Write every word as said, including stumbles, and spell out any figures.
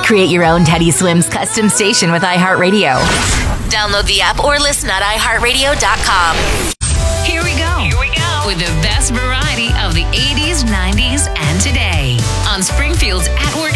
Create your own Teddy Swims custom station with iHeartRadio. Download the app or listen at i heart radio dot com. Here we go. Here we go. With the best variety of the eighties, nineties, and today on Springfield's At Work